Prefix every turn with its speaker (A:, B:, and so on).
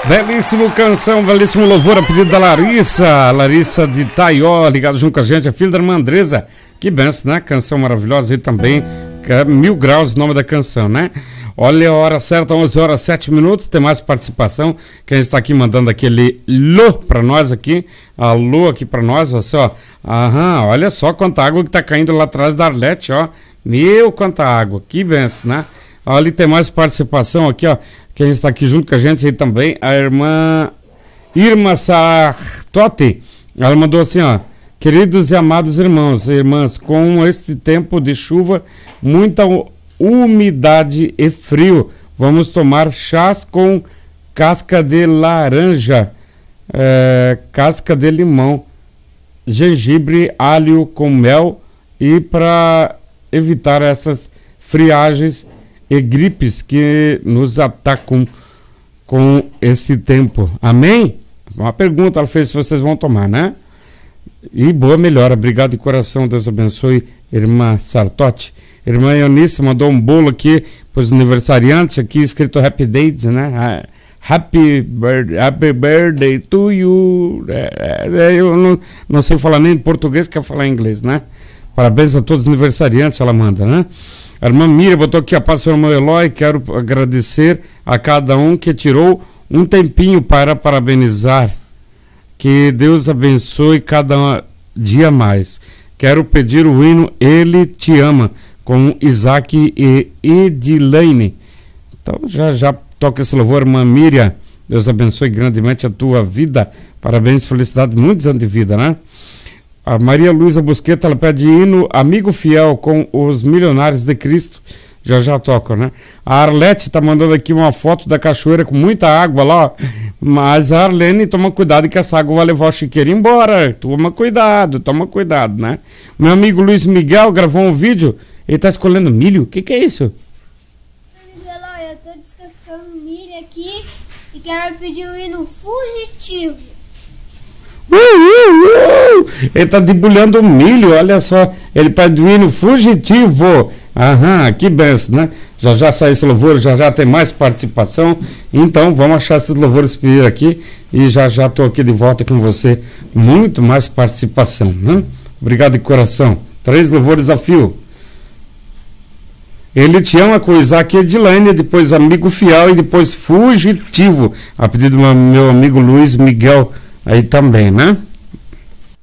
A: Belíssimo canção, belíssimo louvor a pedido da Larissa de Taió, ligado junto com a gente, a filha da irmã Andresa. Que benção, né? Canção maravilhosa e também, que é 1000 graus o nome da canção, né? Olha a hora certa, 11 horas 7 minutos, tem mais participação. Quem está aqui mandando aquele alô pra nós aqui, alô aqui pra nós, você, ó. Aham, olha só quanta água que tá caindo lá atrás da Arlete, ó. Meu, quanta água, que benção, né? Olha, tem mais participação aqui, ó. Quem está aqui junto com a gente aí também, a irmã Irma Sartotti. Ela mandou assim, ó: queridos e amados irmãos e irmãs, com este tempo de chuva, muita umidade e frio, vamos tomar chás com casca de laranja, casca de limão, gengibre, alho com mel, e para evitar essas friagens e gripes que nos atacam com esse tempo. Amém? Uma pergunta ela fez se vocês vão tomar, né? E boa melhora. Obrigado de coração. Deus abençoe, irmã Sartotti. Irmã Eunice mandou um bolo aqui para os aniversariantes, aqui escrito Happy Days, né? Happy birthday to you. Eu não sei falar nem em português, quer falar em inglês, né? Parabéns a todos os aniversariantes, ela manda, né? A irmã Miriam botou aqui a paz do irmão Eloy. Quero agradecer a cada um que tirou um tempinho para parabenizar. Que Deus abençoe cada dia mais. Quero pedir o hino Ele Te Ama, com Isaac e Edilene. Então já toca esse louvor, irmã Miriam. Deus abençoe grandemente a tua vida. Parabéns, felicidade, muitos anos de vida, né? A Maria Luísa Busqueta, ela pede hino Amigo Fiel com os Milionários de Cristo. Já toca, né? A Arlete está mandando aqui uma foto da cachoeira com muita água lá, ó. Mas a Arlene, toma cuidado que essa água vai levar o chiqueiro embora. Toma cuidado, né? Meu amigo Luiz Miguel gravou um vídeo, ele está escolhendo milho. O que é isso?
B: Miguel, eu estou descascando milho aqui e quero pedir o hino Fugitivo.
A: Ele tá debulhando milho, olha só. Ele pede o hino Fugitivo. Aham, que benção, né? Já sai esse louvor, já tem mais participação. Então vamos achar esses louvores pedir aqui. E já tô aqui de volta com você. Muito mais participação, né? Obrigado de coração. 3 louvores a fio. Ele Te Ama com Isaac e Edilene, depois Amigo Fiel e depois Fugitivo, a pedido do meu amigo Luiz Miguel aí também, né?